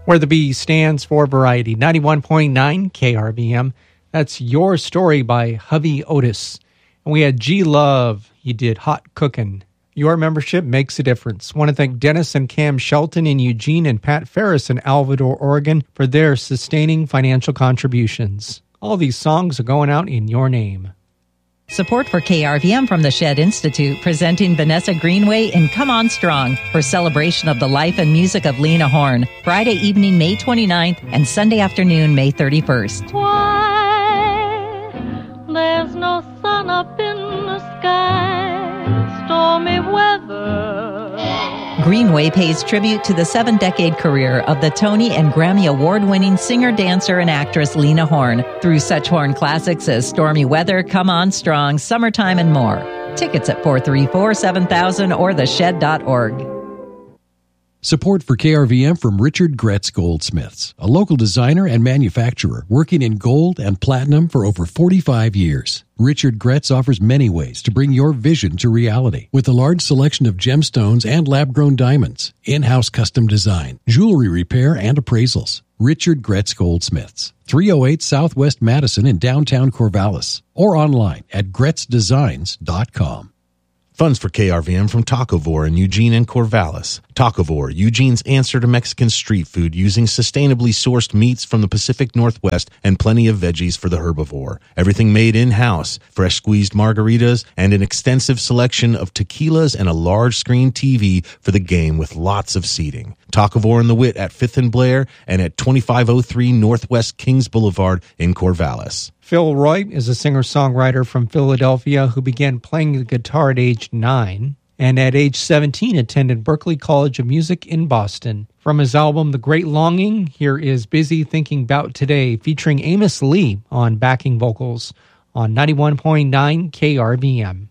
where the B stands for variety. 91.9 KRVM. That's Your Story by Hovey Otis. And we had G Love. He did Hot Cookin'. Your membership makes a difference. Want to thank Dennis and Cam Shelton in Eugene and Pat Ferris in Alvador, Oregon for their sustaining financial contributions. All these songs are going out in your name. Support for KRVM from the Shed Institute, presenting Vanessa Greenway in Come On Strong for celebration of the life and music of Lena Horne, Friday evening, May 29th, and Sunday afternoon, May 31st. Why, there's no sun up in the sky, stormy weather. Greenway pays tribute to the 7-decade career of the Tony and Grammy Award-winning singer, dancer, and actress Lena Horne through such Horne classics as Stormy Weather, Come On Strong, Summertime, and more. Tickets at 434-7000 or theshed.org. Support for KRVM from Richard Gretz Goldsmiths, a local designer and manufacturer working in gold and platinum for over 45 years. Richard Gretz offers many ways to bring your vision to reality with a large selection of gemstones and lab-grown diamonds, in-house custom design, jewelry repair, and appraisals. Richard Gretz Goldsmiths, 308 Southwest Madison in downtown Corvallis, or online at gretzdesigns.com. Funds for KRVM from Tacovore in Eugene and Corvallis. Tacovore, Eugene's answer to Mexican street food using sustainably sourced meats from the Pacific Northwest and plenty of veggies for the herbivore. Everything made in-house, fresh squeezed margaritas, and an extensive selection of tequilas and a large screen TV for the game with lots of seating. Tacovore and the Wit at 5th and Blair and at 2503 Northwest Kings Boulevard in Corvallis. Phil Roy is a singer-songwriter from Philadelphia who began playing the guitar at age 9 and at age 17 attended Berklee College of Music in Boston. From his album The Great Longing, here is Busy Thinking 'Bout Today featuring Amos Lee on backing vocals on 91.9 KRVM.